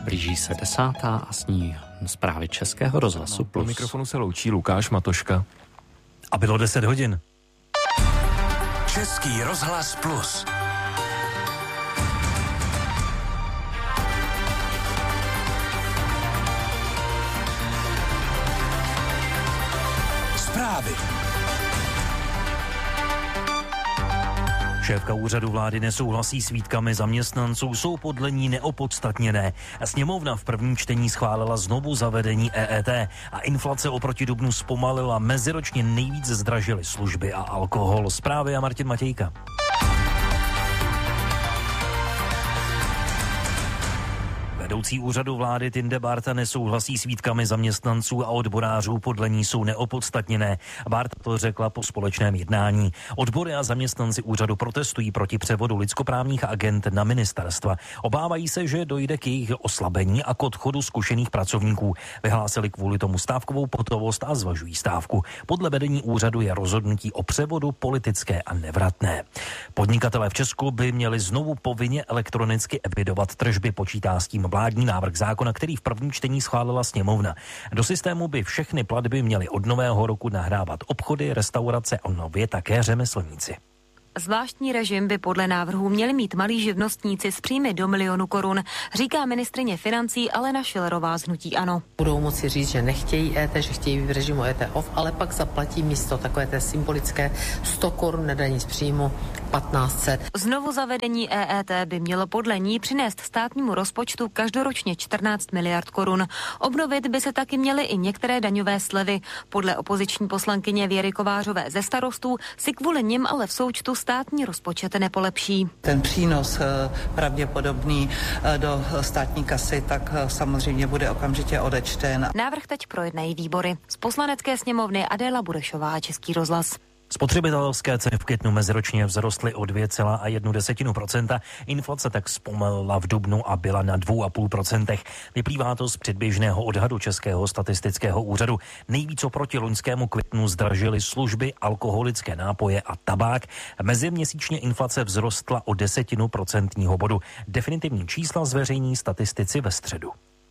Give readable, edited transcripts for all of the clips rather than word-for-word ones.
Blíží se 10. a s ní zprávy Českého rozhlasu Plus. Po mikrofonu se loučí Lukáš Matoška. A bylo 10 hodin. Český rozhlas Plus. Zprávy. Šéfka úřadu vlády nesouhlasí s výtkami zaměstnanců, jsou podle ní neopodstatněné. Sněmovna v prvním čtení schválila znovu zavedení EET a inflace oproti dubnu zpomalila. Meziročně nejvíc zdražily služby a alkohol. Zprávy a Martin Matějka. Vedoucí úřadu vlády Tinde Bárta nesouhlasí s výtkami zaměstnanců a odborářů, podle ní jsou neopodstatněné. Bárta to řekla po společném jednání. Odbory a zaměstnanci úřadu protestují proti převodu lidskoprávních agend na ministerstva. Obávají se, že dojde k jejich oslabení a k odchodu zkušených pracovníků. Vyhlásili kvůli tomu stávkovou pohotovost a zvažují stávku. Podle vedení úřadu je rozhodnutí o převodu politické a nevratné. Podnikatelé v Česku by měli znovu povinně elektronicky evidovat tržby, počítá s tím vládní návrh zákona, který v prvním čtení schválila sněmovna. Do systému by všechny platby měly od nového roku nahrávat obchody, restaurace a nově také řemeslníci. Zvláštní režim by podle návrhu měli mít malí živnostníci s příjmy do 1 000 000 korun, říká ministryně financí Alena Schillerová z hnutí ANO. Budou moci říct, že nechtějí EET, že chtějí v režimu EET off, ale pak zaplatí místo takové té symbolické 100 korun nedaní z příjmu 1500. Znovu zavedení EET by mělo podle ní přinést státnímu rozpočtu každoročně 14 miliard korun. Obnovit by se taky měly i některé daňové slevy. Podle opoziční poslankyně Věry Kovářové ze Starostů si kvůli nim ale v součtu státní rozpočet nepolepší. Ten přínos pravděpodobný do státní kasy tak samozřejmě bude okamžitě odečten. Návrh teď projednají výbory. Z Poslanecké sněmovny Adéla Burešová, Český rozhlas. Spotřebitelské ceny v květnu meziročně vzrostly o 2,1%. Inflace tak zpomalila v dubnu a byla na 2,5%. Vyplývá to z předběžného odhadu Českého statistického úřadu. Nejvíc oproti loňskému květnu zdražily služby, alkoholické nápoje a tabák. Meziměsíčně inflace vzrostla o 0,1% bodu. Definitivní čísla zveřejní statistici ve středu.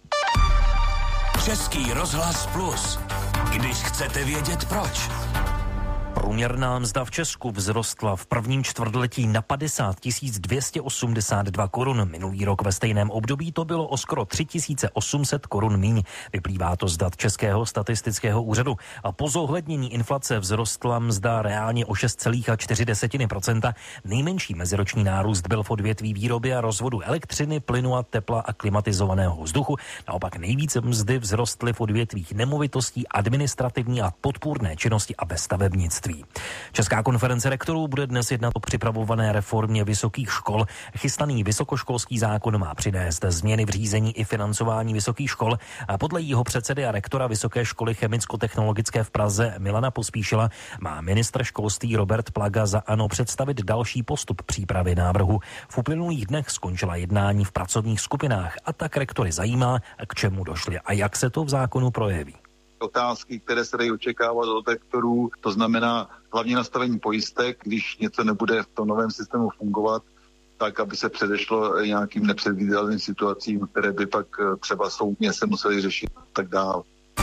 Český rozhlas Plus. Když chcete vědět proč. Průměrná mzda v Česku vzrostla v prvním čtvrtletí na 50 282 korun. Minulý rok ve stejném období to bylo o skoro 3 800 korun míň. Vyplývá to z dat Českého statistického úřadu. A po zohlednění inflace vzrostla mzda reálně o 6,4%. Nejmenší meziroční nárůst byl v odvětví výroby a rozvodu elektřiny, plynu a tepla a klimatizovaného vzduchu. Naopak nejvíce mzdy vzrostly v odvětvích nemovitostí, administrativní a podpůrné činnosti a ve stavebnictví. Česká konference rektorů bude dnes jednat o připravované reformě vysokých škol. Chystaný vysokoškolský zákon má přinést změny v řízení i financování vysokých škol. A podle jeho předsedy a rektora Vysoké školy chemicko-technologické v Praze Milana Pospíšila má ministr školství Robert Plaga za ANO představit další postup přípravy návrhu. V uplynulých dnech skončila jednání v pracovních skupinách a tak rektory zajímá, k čemu došli a jak se to v zákonu projeví. Otázky, které se dají očekávat od rektorů, to znamená hlavně nastavení pojistek, když něco nebude v tom novém systému fungovat, tak aby se předešlo nějakým nepředvídatelným situacím, které by pak třeba soudně se museli řešit a tak dále.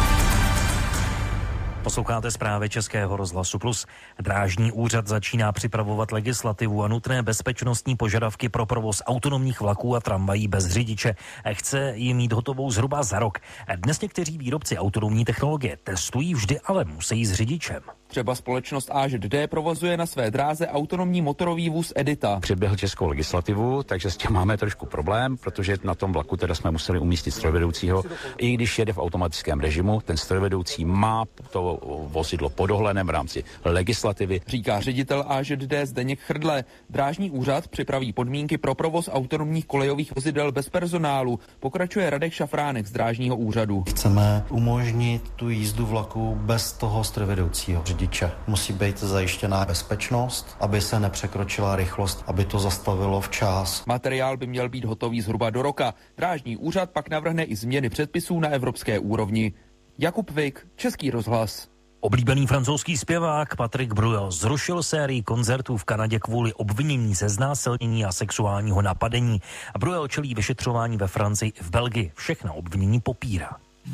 Posloucháte zprávy Českého rozhlasu Plus. Drážní úřad začíná připravovat legislativu a nutné bezpečnostní požadavky pro provoz autonomních vlaků a tramvají bez řidiče. Chce ji mít hotovou zhruba za rok. Dnes někteří výrobci autonomní technologie testují vždy, ale musí s řidičem. Třeba společnost AŽD provozuje na své dráze autonomní motorový vůz Edita. Předběhl českou legislativu, takže s tím máme trošku problém, protože na tom vlaku teda jsme museli umístit strojvedoucího. I když jede v automatickém režimu, ten strojvedoucí má to vozidlo pod dohledem v rámci legislativy. Říká ředitel AŽD Zdeněk Chrdle. Drážní úřad připraví podmínky pro provoz autonomních kolejových vozidel bez personálu. Pokračuje Radek Šafránek z Drážního úřadu. Chceme umožnit tu jízdu vlaku bez toho strojvedoucího. Řidiče. Musí být zajištěná bezpečnost, aby se nepřekročila rychlost, aby to zastavilo včas. Materiál by měl být hotový zhruba do roka. Drážní úřad pak navrhne i změny předpisů na evropské úrovni. Jakub Vik, Český rozhlas. Oblíbený francouzský zpěvák Patrick Bruel zrušil sérii koncertů v Kanadě kvůli obvinění ze znásilnění a sexuálního napadení. A Bruel čelí vyšetřování ve Francii i v Belgii. Všechna obvinění popírá.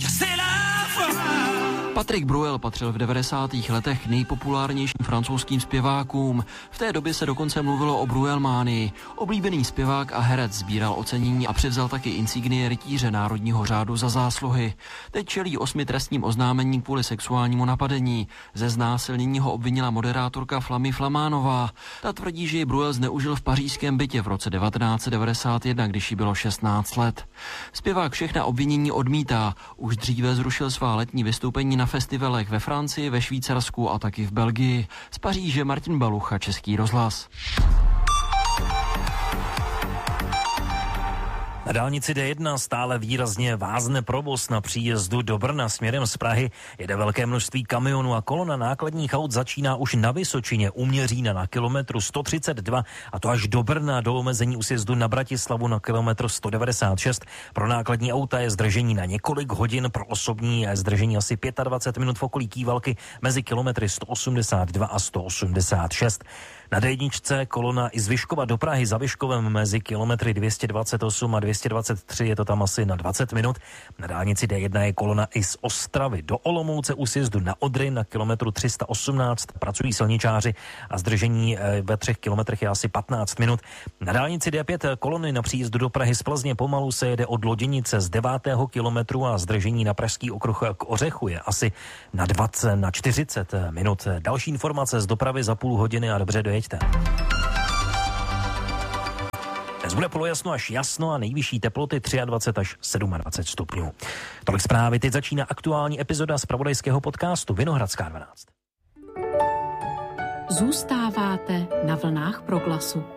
Patrick Bruel patřil v 90. letech nejpopulárnějším francouzským zpěvákům. V té době se dokonce mluvilo o Bruelmánii. Oblíbený zpěvák a herec sbíral ocenění a převzal taky insignie rytíře Národního řádu za zásluhy. Teď čelí 8 trestním oznámením kvůli sexuálnímu napadení. Ze znásilnění ho obvinila moderátorka Flamy Flamánová. Ta tvrdí, že ji Bruel zneužil v pařížském bytě v roce 1991, když jí bylo 16 let. Zpěvák všechna obvinění odmítá. Už dříve zrušil svá letní vystoupení na festivalech ve Francii, ve Švýcarsku a taky v Belgii. Z Paříže Martin Balucha, Český rozhlas. Na dálnici D1 stále výrazně vázne provoz na příjezdu do Brna směrem z Prahy. Jede velké množství kamionů a kolona nákladních aut začíná už na Vysočině u Měřína na kilometru 132 a to až do Brna do omezení u sjezdu na Bratislavu na kilometru 196. Pro nákladní auta je zdržení na několik hodin, pro osobní je zdržení asi 25 minut v okolí Kývalky mezi kilometry 182 a 186. Na D1 kolona i z Vyškova do Prahy za Vyškovem mezi kilometry 228 a 223 je to tam asi na 20 minut. Na dálnici D1 je kolona i z Ostravy do Olomouce u sjezdu na Odry na kilometru 318. Pracují silničáři a zdržení ve 3 kilometrech je asi 15 minut. Na dálnici D5 kolony na příjezdu do Prahy z Plzně pomalu se jede od Loděnice z 9. kilometru a zdržení na Pražský okruh k Ořechu je asi na 40 minut. Další informace z dopravy za půl hodiny a dobře dojeďte. Dnes bude polojasno až jasno a nejvyšší teploty 23 až 27 stupňů. Tolik zprávy, teď začíná aktuální epizoda zpravodajského podcastu Vinohradská 12. Zůstáváte na vlnách Proglasu.